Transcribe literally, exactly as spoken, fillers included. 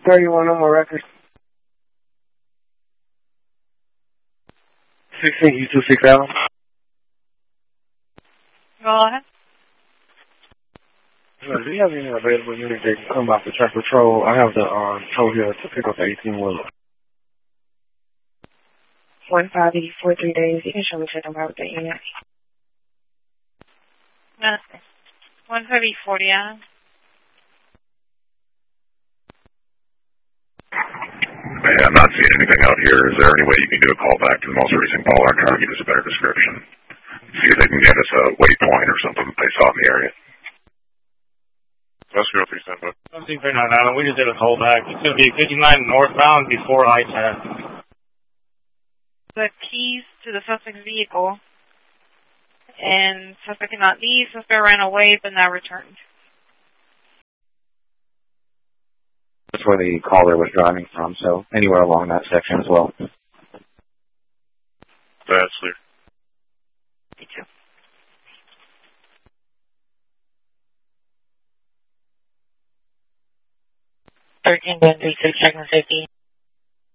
thirty-one on my record. sixteen U two six L. Go ahead. Do you have any available units that can come out for truck patrol? I have the um, tow here to pick up the eighteen-wheeler. one five eight four three days. You can show me check them out with the unit. Uh, one five eight forty, yeah. Hey, I'm not seeing anything out here. Is there any way you can do a call back to the most recent caller and try to give us a better description? See if they can get us a waypoint or something that they saw in the area. Let's go through Sunbrook. one six three nine nine, we just did a call back. It's going to be fifty-nine northbound before I ten. The keys to the suspect's vehicle, and suspect cannot leave. Suspect ran away but now returned. That's where the caller was driving from, so anywhere along that section as well. That's clear. Me too. thirteen one three six, checking safety.